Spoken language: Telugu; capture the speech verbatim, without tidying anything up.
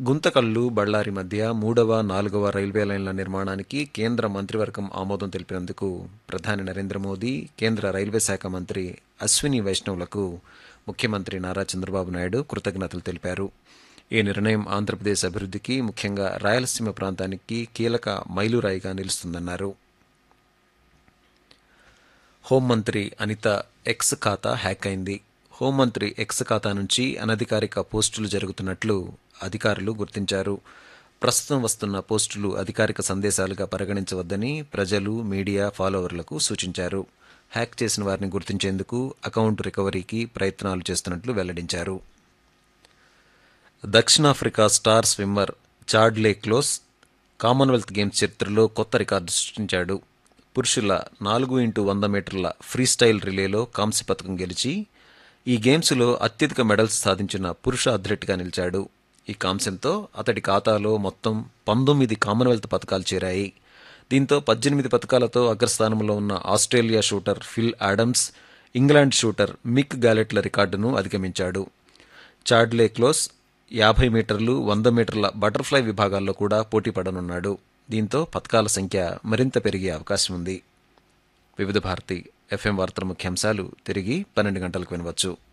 గుంతకల్లు బళ్ళారి మధ్య మూడవ నాలుగవ రైల్వే లైన్ల నిర్మాణానికి కేంద్ర మంత్రివర్గం ఆమోదం తెలిపినందుకు ప్రధాని నరేంద్ర మోదీ కేంద్ర రైల్వే శాఖ మంత్రి అశ్విని వైష్ణవ్లకు ముఖ్యమంత్రి నారా చంద్రబాబు నాయుడు కృతజ్ఞతలు తెలిపారు. ఈ నిర్ణయం ఆంధ్రప్రదేశ్ అభివృద్ధికి, ముఖ్యంగా రాయలసీమ ప్రాంతానికి కీలక మైలురాయిగా నిలుస్తుందన్నారు. హోంమంత్రి అనిత ఎక్స్ ఖాతా హ్యాక్ అయింది. హోంమంత్రి ఎక్స్ ఖాతా నుంచి అనధికారిక పోస్టులు జరుగుతున్నట్లు అధికారులు గుర్తించారు. ప్రస్తుతం వస్తున్న పోస్టులు అధికారిక సందేశాలుగా పరిగణించవద్దని ప్రజలు, మీడియా ఫాలోవర్లకు సూచించారు. హ్యాక్ చేసిన వారిని గుర్తించేందుకు అకౌంట్ రికవరీకి ప్రయత్నాలు చేస్తున్నట్లు వెల్లడించారు. దక్షిణాఫ్రికా star swimmer చార్డ్లే close Commonwealth games చరిత్రలో కొత్త రికార్డు సృష్టించాడు. పురుషుల నాలుగు ఇంటూ వంద మీటర్ల ఫ్రీస్టైల్ రిలేలో కాంస్య పథకం గెలిచి ఈ గేమ్స్లో అత్యధిక మెడల్స్ సాధించిన పురుష అథ్లెట్గా నిలిచాడు. ఈ కాంస్యంతో అతడి ఖాతాలో మొత్తం పంతొమ్మిది కామన్వెల్త్ పథకాలు చేరాయి. దీంతో పద్దెనిమిది పథకాలతో అగ్రస్థానంలో ఉన్న Australia shooter fill Adams, England shooter మిక్ గ్యాలెట్ల రికార్డును అధిగమించాడు. చార్డ్లే క్లోస్ యాభై మీటర్లు, వంద మీటర్ల బటర్ఫ్లై విభాగాల్లో కూడా పోటీ పడనున్నాడు. దీంతో పథకాల సంఖ్య మరింత పెరిగే అవకాశం ఉంది. వివిధ భారతి ఎఫ్ఎం వార్తల ముఖ్యాంశాలు తిరిగి పన్నెండు గంటలకు వినవచ్చు.